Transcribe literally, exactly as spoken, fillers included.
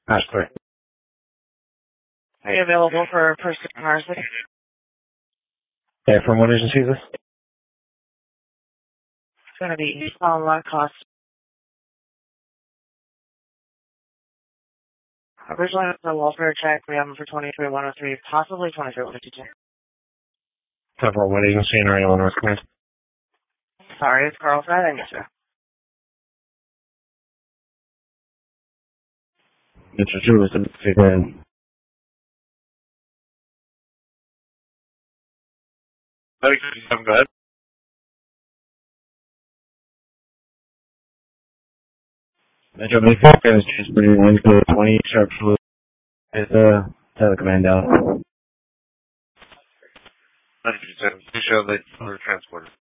That's clear. Are you available for person Marcy? Yeah, from what agency is this? It's going to be East Palma cost. Originally, it's a welfare check. We have them for twenty-three one oh three, possibly twenty-three one fifty-two. So for what agency in Rayla, North Carolina? Sorry, it's Carlson. I didn't get you. Mister Drew is the figure in. Go ahead. Metro Mayfair is transporting Wednesday twenty sharp flu. It's uh telecommand down. Show that we're transported.